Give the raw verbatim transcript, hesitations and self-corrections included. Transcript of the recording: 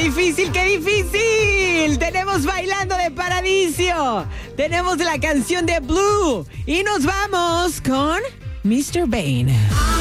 difícil, qué difícil! Tenemos Bailando de Paradiso. Tenemos la canción de Blue. Y nos vamos con mister Bane.